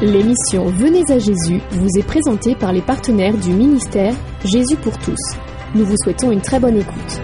L'émission Venez à Jésus vous est présentée par les partenaires du ministère Jésus pour tous. Nous vous souhaitons une très bonne écoute.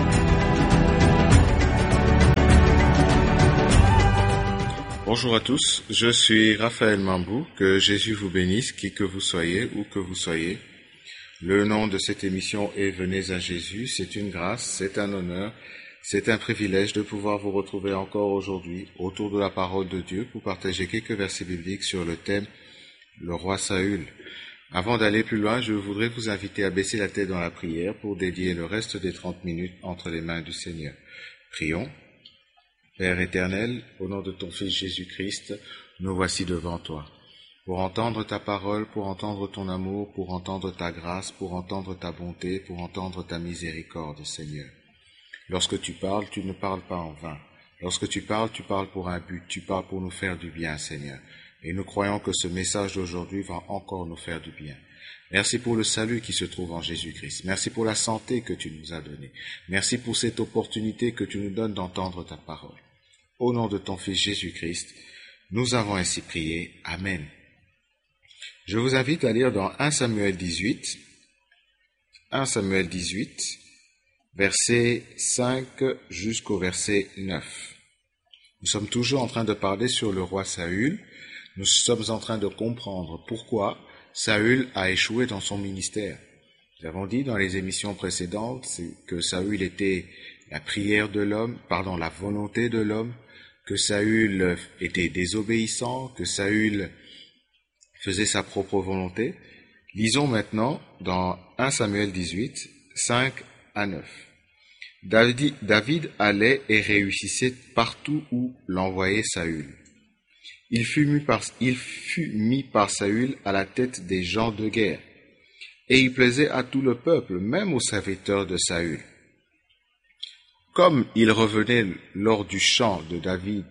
Bonjour à tous, je suis Raphaël Mambou, que Jésus vous bénisse, qui que vous soyez, où que vous soyez. Le nom de cette émission est Venez à Jésus, c'est une grâce, c'est un honneur, c'est un privilège de pouvoir vous retrouver encore aujourd'hui autour de la parole de Dieu pour partager quelques versets bibliques sur le thème le roi Saül. Avant d'aller plus loin, je voudrais vous inviter à baisser la tête dans la prière pour dédier le reste des 30 minutes entre les mains du Seigneur. Prions. Père éternel, au nom de ton Fils Jésus-Christ, nous voici devant toi. Pour entendre ta parole, pour entendre ton amour, pour entendre ta grâce, pour entendre ta bonté, pour entendre ta miséricorde, Seigneur. Lorsque tu parles, tu ne parles pas en vain. Lorsque tu parles pour un but, tu parles pour nous faire du bien, Seigneur. Et nous croyons que ce message d'aujourd'hui va encore nous faire du bien. Merci pour le salut qui se trouve en Jésus-Christ. Merci pour la santé que tu nous as donnée. Merci pour cette opportunité que tu nous donnes d'entendre ta parole. Au nom de ton Fils Jésus-Christ, nous avons ainsi prié. Amen. Je vous invite à lire dans 1 Samuel 18, verset 5 jusqu'au verset 9. Nous sommes toujours en train de parler sur le roi Saül. Nous sommes en train de comprendre pourquoi Saül a échoué dans son ministère. Nous avons dit dans les émissions précédentes que Saül était la volonté de l'homme, que Saül était désobéissant, que Saül faisait sa propre volonté. Lisons maintenant dans 1 Samuel 18, 5 à 9. David allait et réussissait partout où l'envoyait Saül. Il fut mis par Saül à la tête des gens de guerre, et il plaisait à tout le peuple, même aux serviteurs de Saül. Comme il revenait lors du chant de David,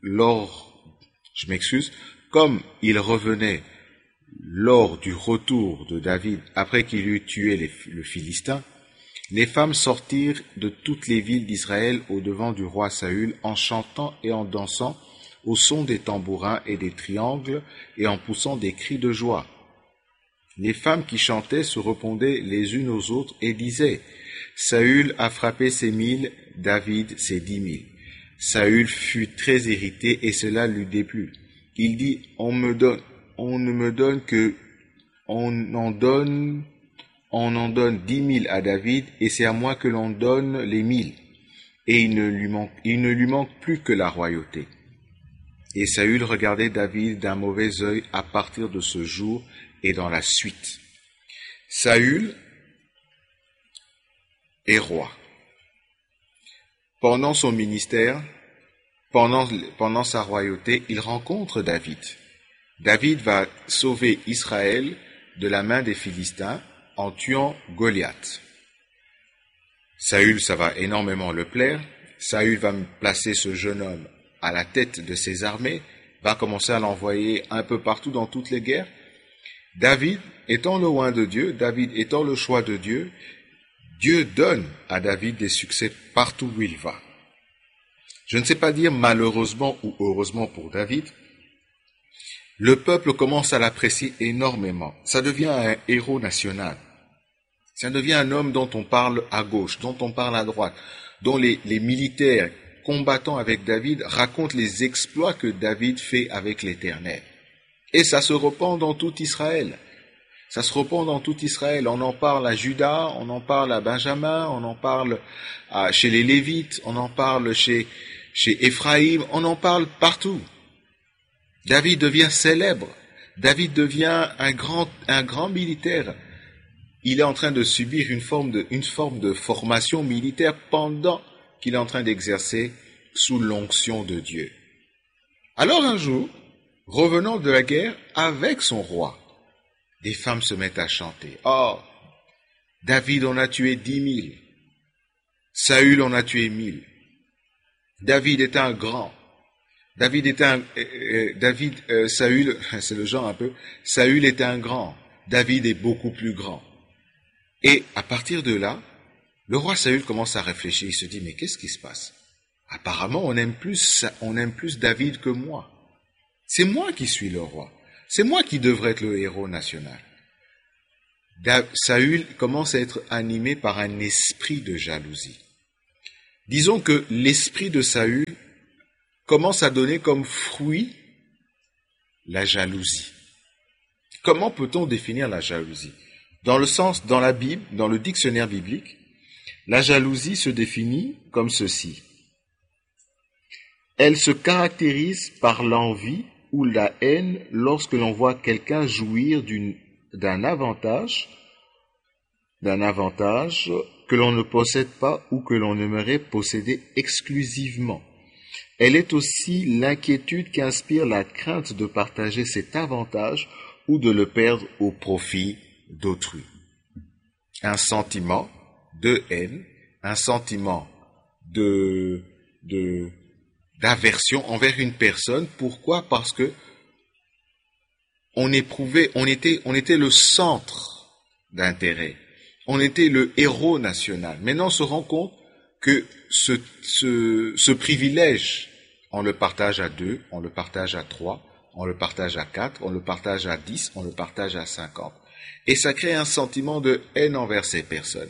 comme il revenait lors du retour de David après qu'il eut tué le Philistin, les femmes sortirent de toutes les villes d'Israël au-devant du roi Saül en chantant et en dansant au son des tambourins et des triangles et en poussant des cris de joie. Les femmes qui chantaient se répondaient les unes aux autres et disaient « Saül a frappé ses 1000, David ses 10 000. » Saül fut très irrité et cela lui déplut. Il dit « On en donne 10 000 à David et c'est à moi que l'on donne les 1000. » Et il ne lui manque plus que la royauté. Et Saül regardait David d'un mauvais œil à partir de ce jour et dans la suite. Saül est roi. Pendant son ministère, pendant sa royauté, il rencontre David. David va sauver Israël de la main des Philistins en tuant Goliath. Saül, ça va énormément le plaire. Saül va placer ce jeune homme à la tête de ses armées, va commencer à l'envoyer un peu partout dans toutes les guerres. David étant le oint de Dieu, David étant le choix de Dieu, Dieu donne à David des succès partout où il va. Je ne sais pas dire malheureusement ou heureusement pour David, le peuple commence à l'apprécier énormément. Ça devient un héros national. Ça devient un homme dont on parle à gauche, dont on parle à droite, dont les militaires combattant avec David racontent les exploits que David fait avec l'Éternel. Et ça se répand dans tout Israël. Ça se répand dans tout Israël. On en parle à Juda, on en parle à Benjamin, on en parle chez les Lévites, on en parle chez Éphraïm, on en parle partout. David devient célèbre. David devient un grand militaire. Il est en train de subir une forme de formation militaire pendant qu'il est en train d'exercer sous l'onction de Dieu. Alors un jour, revenant de la guerre avec son roi, des femmes se mettent à chanter. « Oh, David en a tué 10 000. Saül en a tué 1000. David est un grand. Saül, c'est le genre un peu, Saül est un grand. David est beaucoup plus grand. » Et à partir de là, le roi Saül commence à réfléchir, il se dit, mais qu'est-ce qui se passe? Apparemment, on aime plus David que moi. C'est moi qui suis le roi. C'est moi qui devrais être le héros national. Saül commence à être animé par un esprit de jalousie. Disons que l'esprit de Saül commence à donner comme fruit la jalousie. Comment peut-on définir la jalousie? Dans la Bible, dans le dictionnaire biblique, la jalousie se définit comme ceci. Elle se caractérise par l'envie ou la haine lorsque l'on voit quelqu'un jouir d'un avantage que l'on ne possède pas ou que l'on aimerait posséder exclusivement. Elle est aussi l'inquiétude qu'inspire la crainte de partager cet avantage ou de le perdre au profit d'autrui. Un sentiment de haine, un sentiment d'aversion envers une personne. Pourquoi? Parce que on était le centre d'intérêt. On était le héros national. Maintenant, on se rend compte que ce privilège, on le partage à 2, on le partage à 3, on le partage à 4, on le partage à 10, on le partage à 50. Et ça crée un sentiment de haine envers ces personnes.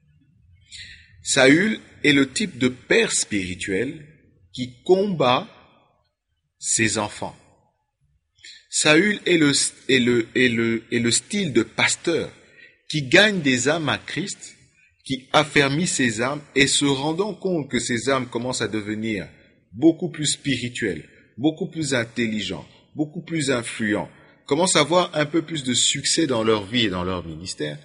Saül est le type de père spirituel qui combat ses enfants. Saül est le style de pasteur qui gagne des âmes à Christ, qui affermit ses âmes et se rendant compte que ces âmes commencent à devenir beaucoup plus spirituelles, beaucoup plus intelligentes, beaucoup plus influents, commencent à avoir un peu plus de succès dans leur vie et dans leur ministère.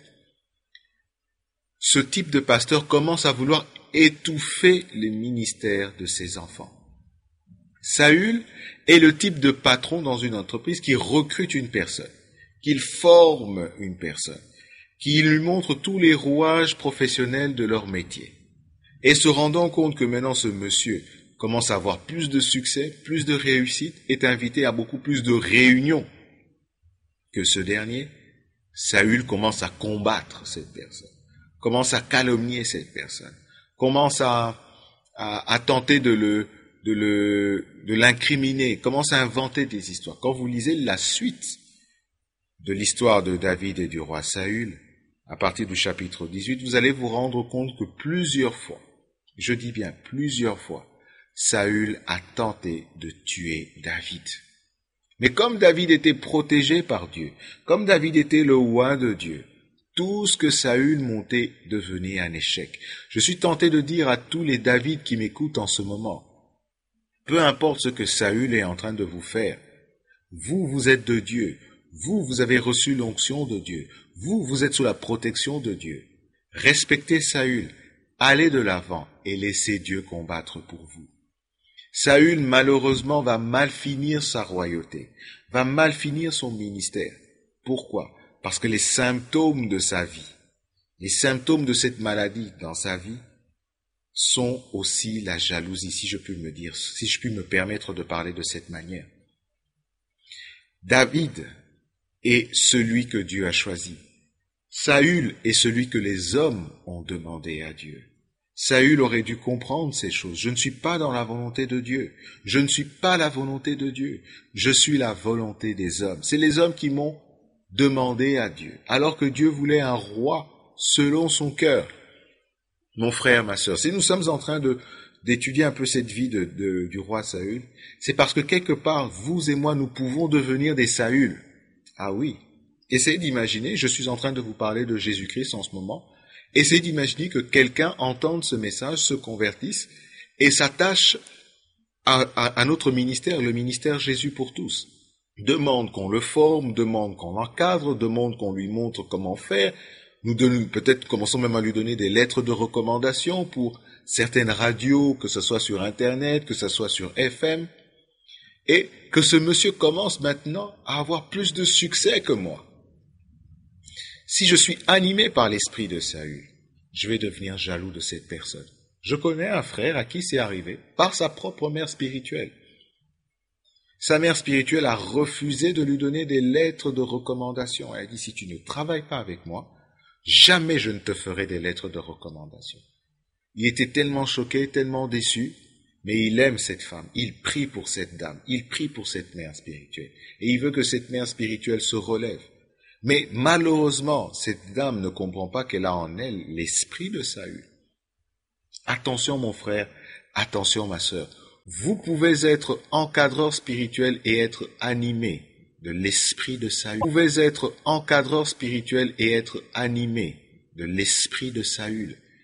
Ce type de pasteur commence à vouloir étouffer le ministère de ses enfants. Saül est le type de patron dans une entreprise qui recrute une personne, qui forme une personne, qui lui montre tous les rouages professionnels de leur métier. Et se rendant compte que maintenant ce monsieur commence à avoir plus de succès, plus de réussite, est invité à beaucoup plus de réunions que ce dernier, Saül commence à combattre cette personne, commence à calomnier cette personne, commence à tenter de l'incriminer, commence à inventer des histoires. Quand vous lisez la suite de l'histoire de David et du roi Saül, à partir du chapitre 18, vous allez vous rendre compte que plusieurs fois, je dis bien plusieurs fois, Saül a tenté de tuer David. Mais comme David était protégé par Dieu, comme David était le roi de Dieu, tout ce que Saül montait devenait un échec. Je suis tenté de dire à tous les David qui m'écoutent en ce moment, peu importe ce que Saül est en train de vous faire, vous êtes de Dieu, vous avez reçu l'onction de Dieu, vous êtes sous la protection de Dieu. Respectez Saül, allez de l'avant et laissez Dieu combattre pour vous. Saül, malheureusement, va mal finir sa royauté, va mal finir son ministère. Pourquoi? Parce que les symptômes de sa vie, les symptômes de cette maladie dans sa vie, sont aussi la jalousie, si je puis me permettre de parler de cette manière. David est celui que Dieu a choisi. Saül est celui que les hommes ont demandé à Dieu. Saül aurait dû comprendre ces choses. Je ne suis pas dans la volonté de Dieu. Je ne suis pas la volonté de Dieu. Je suis la volonté des hommes. C'est les hommes qui m'ont demandé à Dieu, alors que Dieu voulait un roi selon son cœur. Mon frère, ma sœur, si nous sommes en train d'étudier un peu cette vie du roi Saül, c'est parce que quelque part, vous et moi, nous pouvons devenir des Saül. Ah oui. Essayez d'imaginer, je suis en train de vous parler de Jésus-Christ en ce moment. Essayez d'imaginer que quelqu'un entende ce message, se convertisse et s'attache à notre ministère, le ministère Jésus pour tous. Demande qu'on le forme, demande qu'on l'encadre, demande qu'on lui montre comment faire. Peut-être commençons même à lui donner des lettres de recommandation pour certaines radios, que ce soit sur Internet, que ce soit sur FM. Et que ce monsieur commence maintenant à avoir plus de succès que moi. Si je suis animé par l'esprit de Saül, je vais devenir jaloux de cette personne. Je connais un frère à qui c'est arrivé par sa propre mère spirituelle. Sa mère spirituelle a refusé de lui donner des lettres de recommandation. Elle a dit, si tu ne travailles pas avec moi, jamais je ne te ferai des lettres de recommandation. Il était tellement choqué, tellement déçu, Mais il aime cette femme, il prie pour cette dame, il prie pour cette mère spirituelle. Et il veut que cette mère spirituelle se relève. Mais malheureusement, cette dame ne comprend pas qu'elle a en elle l'esprit de Saül. Attention mon frère, attention ma sœur. Vous pouvez être encadreur spirituel et être animé de l'esprit de Saül. Vous pouvez être encadreur spirituel et être animé de l'esprit de Saül.